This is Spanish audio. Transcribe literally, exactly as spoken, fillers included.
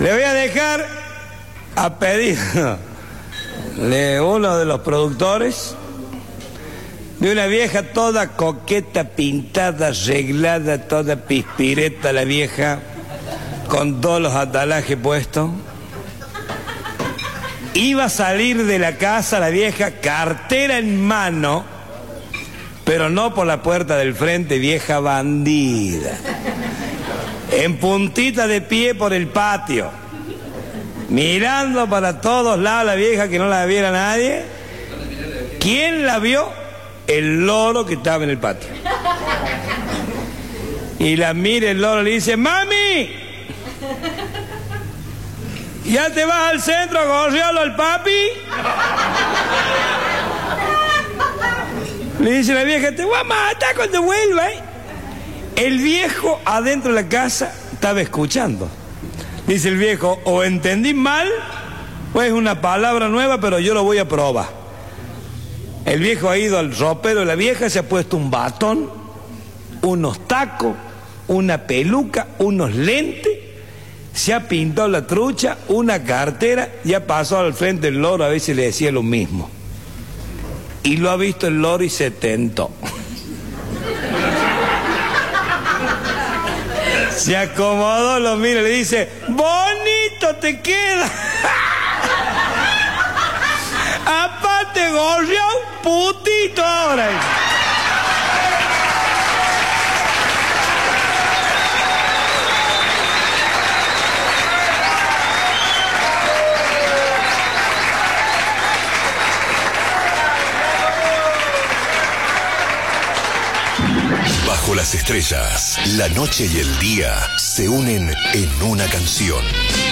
Le voy a dejar a pedido de uno de los productores de una vieja toda coqueta, pintada, arreglada, toda pispireta la vieja, con todos los atalajes puestos. Iba a salir de la casa la vieja, cartera en mano, pero no por la puerta del frente, vieja bandida. En puntita de pie por el patio, mirando para todos lados la vieja, que no la viera nadie. ¿Quién la vio? El loro que estaba en el patio. Y la mira el loro y le dice: ¡Mami! ¿Ya te vas al centro a gorrearlo al papi? Le dice la vieja: te voy a matar cuando vuelva, ¿eh? El viejo adentro de la casa estaba escuchando. Dice el viejo: o entendí mal, o es una palabra nueva, pero yo lo voy a probar. El viejo ha ido al ropero de la vieja, se ha puesto un batón, unos tacos, una peluca, unos lentes, se ha pintado la trucha, una cartera, y ha pasado al frente del loro a ver si le decía lo mismo. Y lo ha visto el loro y se tentó. Se acomodó, lo mira y le dice: bonito te queda. Aparte gorrió un putito ahora. Bajo las estrellas, la noche y el día se unen en una canción.